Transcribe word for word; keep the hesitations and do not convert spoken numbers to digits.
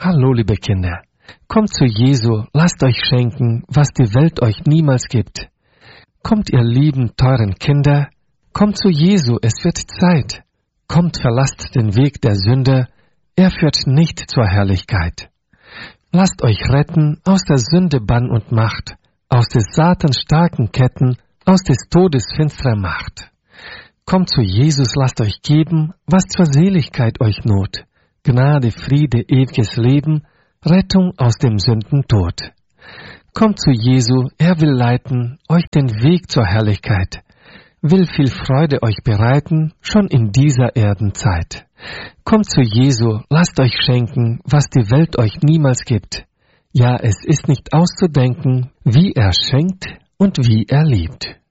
Hallo, liebe Kinder. Kommt zu Jesu, lasst euch schenken, was die Welt euch niemals gibt. Kommt, ihr lieben, teuren Kinder, kommt zu Jesu, es wird Zeit. Kommt, verlasst den Weg der Sünde, er führt nicht zur Herrlichkeit. Lasst euch retten aus der Sünde Bann und Macht, aus des Satans starken Ketten, aus des Todes finsterer Macht. Kommt zu Jesus, lasst euch geben, was zur Seligkeit euch not. Gnade, Friede, ewiges Leben, Rettung aus dem Sündentod. Kommt zu Jesu, er will leiten euch den Weg zur Herrlichkeit, will viel Freude euch bereiten, schon in dieser Erdenzeit. Kommt zu Jesu, lasst euch schenken, was die Welt euch niemals gibt. Ja, es ist nicht auszudenken, wie er schenkt und wie er liebt.